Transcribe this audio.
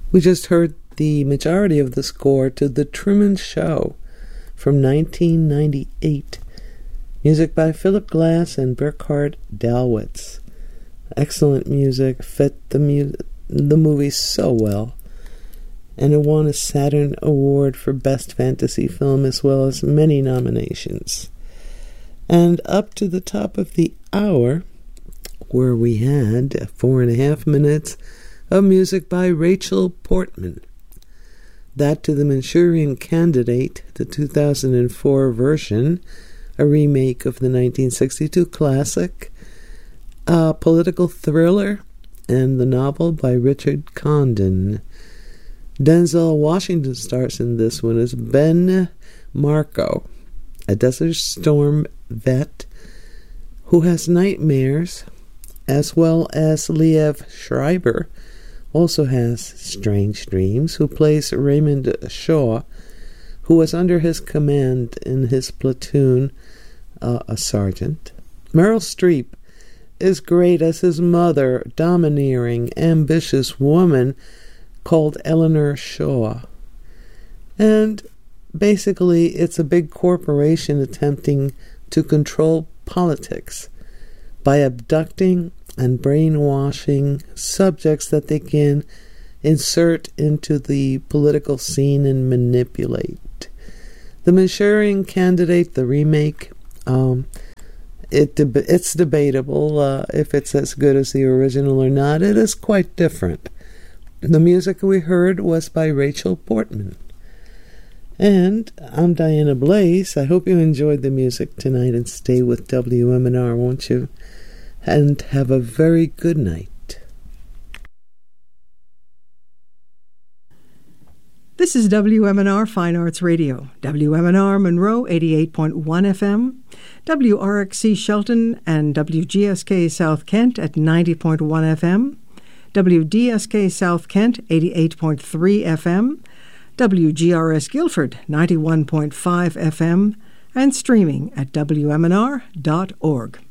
We just heard the majority of the score to The Truman Show from 1998. Music by Philip Glass and Burkhard Dalwitz. Excellent music, fit the movie so well. And it won a Saturn Award for Best Fantasy Film as well as many nominations. And up to the top of the hour, where we had 4.5 minutes of music by Rachel Portman. That to The Manchurian Candidate, the 2004 version, a remake of the 1962 classic, a political thriller, and the novel by Richard Condon. Denzel Washington stars in this one as Ben Marco, a Desert Storm vet who has nightmares, as well as Liev Schreiber also has strange dreams, who plays Raymond Shaw, who was under his command in his platoon, a sergeant. Meryl Streep is great as his mother, domineering, ambitious woman called Eleanor Shaw. And basically, it's a big corporation attempting to control politics by abducting and brainwashing subjects that they can insert into the political scene and manipulate. The Manchurian Candidate, the remake, it's debatable if it's as good as the original or not. It is quite different. The music we heard was by Rachel Portman. And I'm Diana Blaze. I hope you enjoyed the music tonight and stay with WMNR, won't you? And have a very good night. This is WMNR Fine Arts Radio, WMNR Monroe 88.1 FM, WRXC Shelton and WGSK South Kent at 90.1 FM, WDSK South Kent 88.3 FM, WGRS Guilford 91.5 FM, and streaming at WMNR.org.